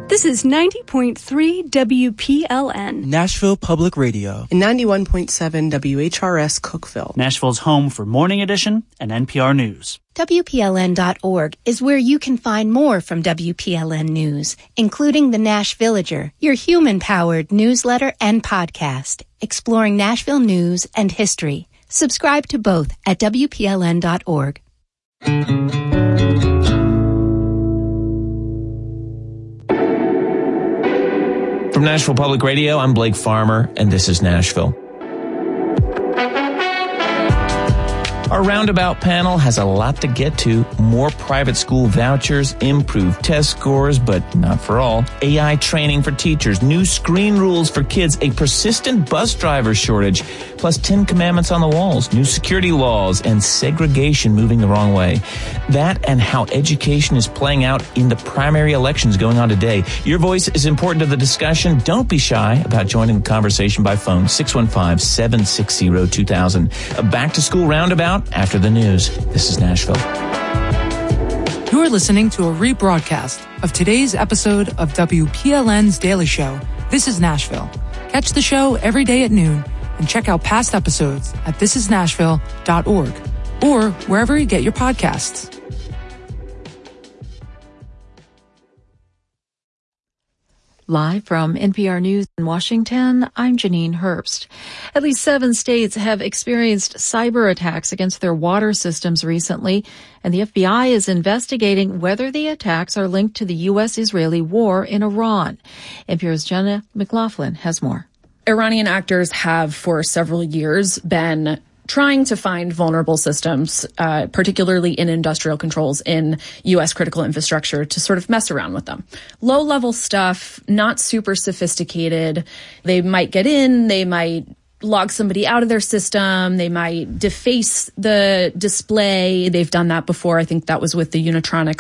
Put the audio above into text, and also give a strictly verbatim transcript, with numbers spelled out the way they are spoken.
This is ninety point three W P L N. Nashville Public Radio. And ninety-one point seven W H R S Cookeville. Nashville's home for Morning Edition and N P R News. W P L N dot org is where you can find more from W P L N News, including the Nash Villager, your human-powered newsletter and podcast, exploring Nashville news and history. Subscribe to both at W P L N dot org. From Nashville Public Radio, I'm Blake Farmer, and this is Nashville. Our Roundabout panel has a lot to get to. More private school vouchers, improved test scores, but not for all. A I training for teachers, new screen rules for kids, a persistent bus driver shortage, plus Ten Commandments on the walls, new security laws, and segregation moving the wrong way. That and how education is playing out in the primary elections going on today. Your voice is important to the discussion. Don't be shy about joining the conversation by phone, six one five, seven six zero, two thousand. A back-to-school roundabout after the news. This is Nashville. You're listening to a rebroadcast of today's episode of W P L N's Daily Show. This is Nashville. Catch the show every day at noon and check out past episodes at this is nashville dot org or wherever you get your podcasts. Live from N P R News in Washington, I'm Janine Herbst. At least seven states have experienced cyber attacks against their water systems recently, and the F B I is investigating whether the attacks are linked to the U S Israeli war in Iran. N P R's Jenna McLaughlin has more. Iranian actors have for several years been trying to find vulnerable systems, uh, particularly in industrial controls in U S critical infrastructure, to sort of mess around with them. Low-level stuff, not super sophisticated. They might get in, they might log somebody out of their system, they might deface the display. They've done that before. I think that was with the Unitronics